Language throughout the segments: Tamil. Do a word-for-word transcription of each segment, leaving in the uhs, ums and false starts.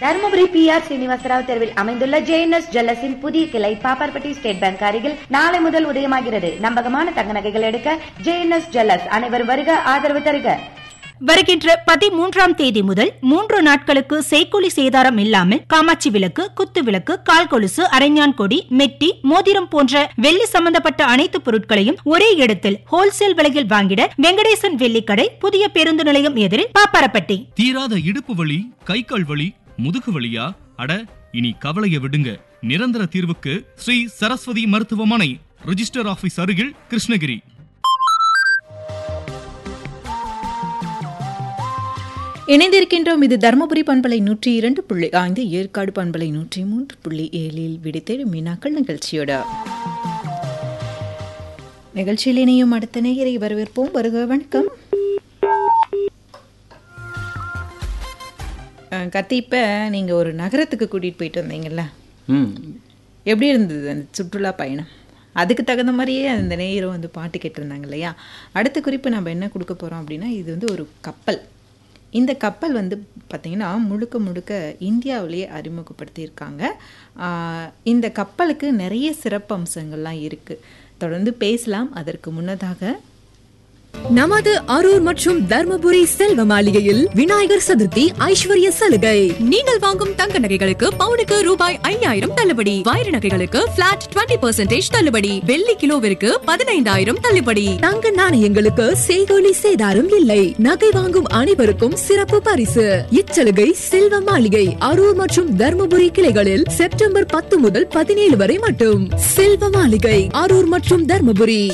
தருமபுரி பி ஆர் ஸ்ரீனிவாசராவ் தெருவில் அமைந்துள்ள ஜேஎன்எஸ் ஜுவல்லர்ஸின் புதிய கிளை பாப்பார்பட்டி ஸ்டேட் பேங்க் அருகில் நாளை முதல் உதயமாகிறது. நம்பகமான தங்க நகைகள் எடுக்க ஜேஎன்எஸ் ஜுவல்லர்ஸ். அனைவரும் வருக, ஆதரவு தருக. வருகின்ற பதிமூன்றாம் தேதி முதல் மூன்று நாட்களுக்கு செய்கூலி சேதாரம் இல்லாமல் காமாட்சி விளக்கு, குத்து விளக்கு, கால் கொலுசு, அரைஞான் கொடி, மெட்டி, மோதிரம் போன்ற வெள்ளி சம்பந்தப்பட்ட அனைத்து பொருட்களையும் ஒரே இடத்தில் ஹோல்சேல் விலையில் வாங்கிட வெங்கடேசன் வெள்ளிக்கடை, புதிய பேருந்து நிலையம் எதிரில் பாப்பாரப்பட்டி. தீராத இடுப்பு வலி, கை கால் வலி, முதுகு வலியா? அட, இனி கவலைய விடுங்க. நிரந்தர தீர்வுக்கு ஸ்ரீ சரஸ்வதி மருத்துவமனை, ரிஜிஸ்டர் ஆபீஸ் அருகில், கிருஷ்ணகிரி. இணைந்திருக்கின்றோம். இது தருமபுரி பண்பலை நூற்றி இரண்டு புள்ளி ஐந்து, ஏற்காடு பண்பலை நூற்றி மூன்று புள்ளி ஏழில் விடைத்தேடும் மீனாக்கள் நிகழ்ச்சியோட நிகழ்ச்சியில் இணையும் அடுத்த நேயரை வரவேற்போம். வருக, வணக்கம். கத்தி, இப்போ நீங்கள் ஒரு நகரத்துக்கு கூட்டிகிட்டு போயிட்டு வந்தீங்கல்ல, எப்படி இருந்தது அந்த சுற்றுலா பயணம்? அதுக்கு தகுந்த மாதிரியே அந்த நேயரும் வந்து பாட்டு கேட்டிருந்தாங்க இல்லையா? அடுத்த குறிப்பு நம்ம என்ன கொடுக்க போகிறோம் அப்படின்னா, இது வந்து ஒரு கப்பல். இந்த கப்பல் வந்து பார்த்திங்கன்னா முழுக்க முழுக்க இந்தியாவிலேயே அறிமுகப்படுத்தியிருக்காங்க. இந்த கப்பலுக்கு நிறைய சிறப்பு அம்சங்கள்லாம் இருக்குது. தொடர்ந்து பேசலாம். அதற்கு முன்னதாக நமது அரூர் மற்றும் தர்மபுரி செல்வ மாளிகையில் விநாயகர் சதுர்த்தி ஐஸ்வர்ய சலுகை. நீங்கள் வாங்கும் தங்க நகைகளுக்கு பவுனுக்கு ரூபாய் ஐயாயிரம் தள்ளுபடி, வைர நகைகளுக்கு பிளாட் இருபது பர்சன்டேஜ் தள்ளுபடி, வெள்ளி கிலோவிற்கு பதினைந்தாயிரம் தள்ளுபடி, தங்க நாணயங்களுக்கு செய்கூலி சேதாரம் இல்லை. நகை வாங்கும் அனைவருக்கும் சிறப்பு பரிசு. இச்சலுகை செல்வ மாளிகை அரூர் மற்றும் தர்மபுரி கிளைகளில் செப்டம்பர் பத்து முதல் பதினேழு வரை மட்டும். செல்வ மாளிகை அரூர் மற்றும் தர்மபுரி.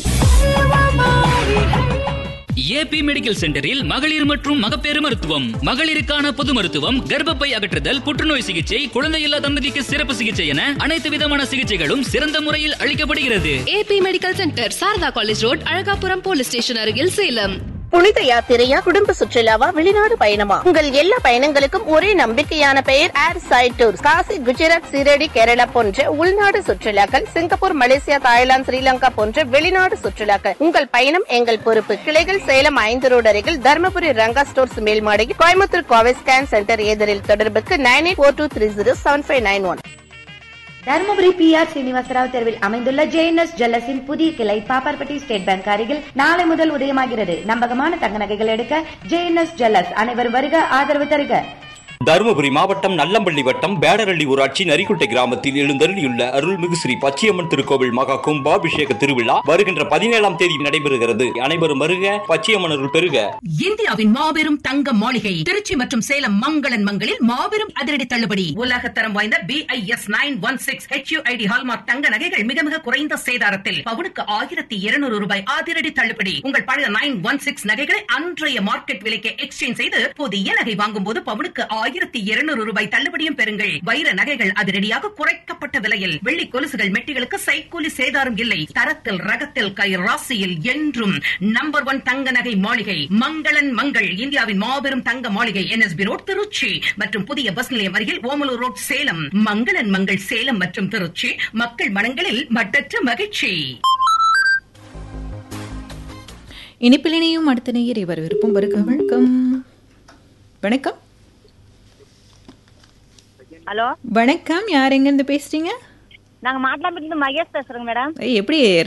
ஏபி மெடிக்கல் சென்டரில் மகளிர் மற்றும் மகப்பேறு மருத்துவம், மகளிருக்கான பொது மருத்துவம், கர்ப்பப்பை அகற்றுதல், புற்றுநோய் சிகிச்சை, குழந்தையில்லா தம்பதிக்கு சிறப்பு சிகிச்சை என அனைத்து விதமான சிகிச்சைகளும் சிறந்த முறையில் அளிக்கப்படுகிறது. AB medical centre, Saradha college road, Alagapuram police station அருகில், சேலம். புனித யாத்திரையா, குடும்ப சுற்றுலாவா, வெளிநாடு பயணமா, உங்கள் எல்லா பயணங்களுக்கும் ஒரே நம்பிக்கையான பெயர் ஏர் சைட் டூர்ஸ். காசி, குஜராத், சீரடி, கேரளா போன்ற உள்நாடு சுற்றுலாக்கள், சிங்கப்பூர், மலேசியா, தாய்லாந்து, ஸ்ரீலங்கா போன்ற வெளிநாடு சுற்றுலாக்கள். உங்கள் பயணம் எங்கள் பொறுப்பு. கிளைகள் சேலம் ஐந்து ரோடு அருகில், Dharmapuri Ranga stores மேல்மாடியில், Coimbatore Kovai scan centre எதிரில். தொடர்புக்கு nine eight four two three zero seven five nine one. Dharmapuri B R Srinivasarao தெருவில் அமைந்துள்ள ஜேஎன்எஸ் ஜுவல்லர்ஸின் புதிய கிளை பாப்பார்பட்டி ஸ்டேட் பேங்க் அருகில் நாளை முதல் உதயமாகிறது. நம்பகமான தங்க நகைகள் எடுக்க ஜேஎன்எஸ் ஜுவல்லர்ஸ். அனைவரும் வருக, ஆதரவு தருக. தருமபுரி மாவட்டம் நல்லம்பள்ளி வட்டம் பேடரள்ளி ஊராட்சி நரிக்குட்டை கிராமத்தில் எழுந்தருளியுள்ள அருள்மிகு ஸ்ரீ பச்சையம்மன் திருக்கோவில் மகா கும்பாபிஷேக திருவிழா வருகின்ற பதினேழாம் தேதி நடைபெறுகிறது. அனைவரும் வருக, பச்சையம்மன் அருள் பெறுக. இந்தியாவின் மாபெரும் தங்க மாளிகை திருச்சி மற்றும் சேலம் மங்களன் மங்களில் மாபெரும் அதிரடி தள்ளுபடி. உலக தரம் வாய்ந்த B I S nine one six H you I D hallmark தங்க நகைகள் மிக மிக குறைந்த சேதாரத்தில் பவுனுக்கு ஆயிரத்தி இருநூறு ரூபாய் அதிரடி தள்ளுபடி. உங்கள் பழைய நைன் ஒன் சிக்ஸ் நகைகளை அன்றைய மார்க்கெட் விலைக்கு எக்ஸ்சேஞ்ச் செய்து புதிய நகை வாங்கும் போது பவுனுக்கு ஆயிரத்தி இருநூறு ரூபாய் தள்ளுபடியும் பெறுங்கள். வைர நகைகள் அதிரடியாக குறைக்கப்பட்ட விலையில். வெள்ளி கொலுசுகள், மெட்டிகளுக்கு செய்கூலி சேதாரம் இல்லை. தரத்தில், ரகத்தில், கை ராசியில் என்றும் நம்பர் ஒன் தங்க நகை மாளிகை மங்களன் மங்கள். இந்தியாவின் மாபெரும் தங்க மாளிகை, என்எஸ்பி ரோட், திருச்சி மற்றும் புதிய பஸ் நிலையம் அருகில், ஓமலூர் ரோட், சேலம். மங்களன் மங்கள் சேலம் மற்றும் திருச்சி. மக்கள் மனங்களில் மட்டற்ற மகிழ்ச்சி. இனிப்பில் இணையும் அடுத்த நேயரை வரவேற்போம். வருக, வணக்கம். வணக்கம். ஹலோ, வணக்கம். யார் எங்க இருந்து பேசுறீங்க? நாங்க மாட்டலாம்பட்டில மகேஷ் பேசுறோங்க மேடம். எப்படி